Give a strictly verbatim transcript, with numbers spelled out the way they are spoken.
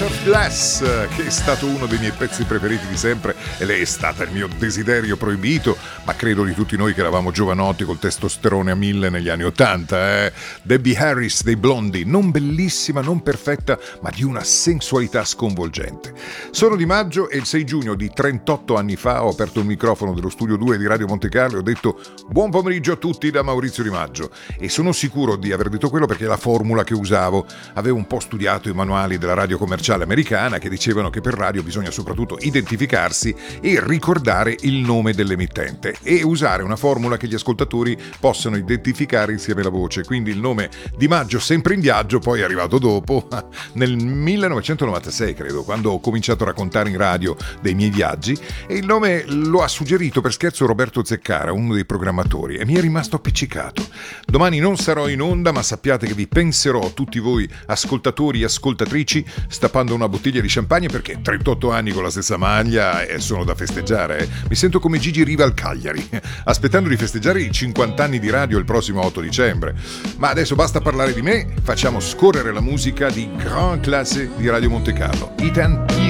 of Glass, che è stato uno dei miei pezzi preferiti di sempre, e lei è stata il mio desiderio proibito, ma credo di tutti noi che eravamo giovanotti col testosterone a mille negli anni ottanta. Eh? Debbie Harris dei Blondie, non bellissima, non perfetta, ma di una sensualità sconvolgente. Sono Di Maggio e il sei giugno di trentotto anni fa ho aperto il microfono dello studio due di Radio Monte Carlo e ho detto buon pomeriggio a tutti da Maurizio Di Maggio, e sono sicuro di aver detto quello perché è la formula che usavo. Avevo un po' studiato i manuali della radio commerciale americana che dicevano che per radio bisogna soprattutto identificarsi e ricordare il nome dell'emittente e usare una formula che gli ascoltatori possano identificare insieme alla voce. Quindi il nome Di Maggio sempre in viaggio poi è arrivato dopo, nel millenovecentonovantasei credo, quando ho cominciato a raccontare in radio dei miei viaggi, e il nome lo ha suggerito per scherzo Roberto Zeccara, uno dei programmatori, e mi è rimasto appiccicato. Domani non sarò in onda, ma sappiate che vi penserò tutti voi ascoltatori e ascoltatrici stappando una bottiglia di champagne, perché trentotto anni con la stessa maglia e sono da festeggiare. Eh. Mi sento come Gigi Riva al Cagliari, aspettando di festeggiare i cinquanta anni di radio il prossimo otto dicembre. Ma adesso basta parlare di me, facciamo scorrere la musica di Grand Classe di Radio Monte Carlo. Ethan